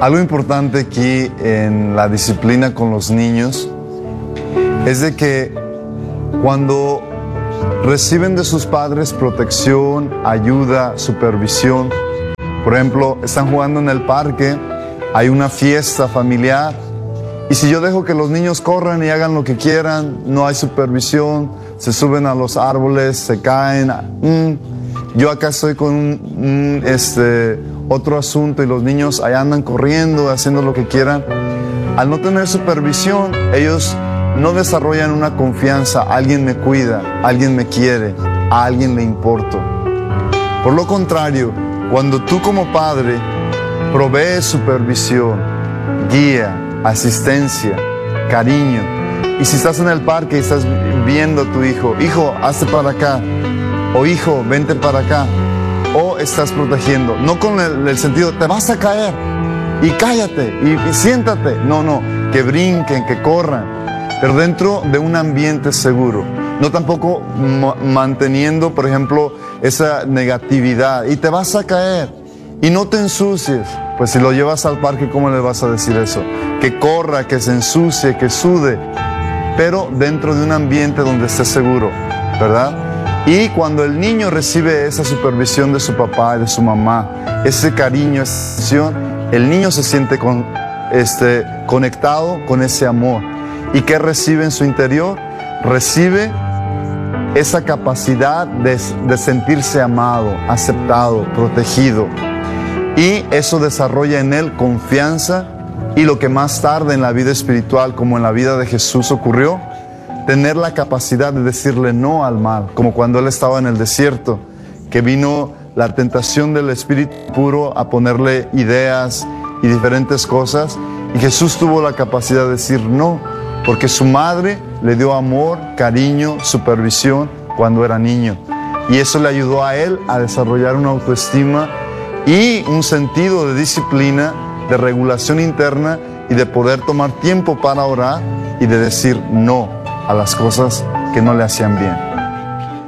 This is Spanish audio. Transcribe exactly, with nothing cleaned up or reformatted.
Algo importante aquí en la disciplina con los niños es de que cuando reciben de sus padres protección, ayuda, supervisión, por ejemplo, están jugando en el parque, hay una fiesta familiar, y si yo dejo que los niños corran y hagan lo que quieran, no hay supervisión, se suben a los árboles, se caen, mm, yo acá estoy con un, un, este, otro asunto y los niños allá andan corriendo, haciendo lo que quieran. Al no tener supervisión, ellos no desarrollan una confianza. Alguien me cuida, alguien me quiere, a alguien le importo. Por lo contrario, cuando tú como padre provees supervisión, guía, asistencia, cariño, y si estás en el parque y estás viendo a tu hijo, hijo, hazte para acá, o hijo, vente para acá, o estás protegiendo, no con el, el sentido, te vas a caer, y cállate, y, y siéntate, no, no, que brinquen, que corran, pero dentro de un ambiente seguro, no tampoco manteniendo, por ejemplo, esa negatividad, y te vas a caer, y no te ensucies. Pues si lo llevas al parque, ¿cómo le vas a decir eso? Que corra, que se ensucie, que sude, pero dentro de un ambiente donde esté seguro, ¿verdad? Y cuando el niño recibe esa supervisión de su papá y de su mamá, ese cariño, esa atención, el niño se siente con, este, conectado con ese amor. ¿Y qué recibe en su interior? Recibe esa capacidad de, de sentirse amado, aceptado, protegido. Y eso desarrolla en él confianza y lo que más tarde en la vida espiritual, como en la vida de Jesús ocurrió, tener la capacidad de decirle no al mal, como cuando él estaba en el desierto, que vino la tentación del espíritu puro a ponerle ideas y diferentes cosas, y Jesús tuvo la capacidad de decir no, porque su madre le dio amor, cariño, supervisión cuando era niño, y eso le ayudó a él a desarrollar una autoestima y un sentido de disciplina, de regulación interna y de poder tomar tiempo para orar y de decir no a las cosas que no le hacían bien.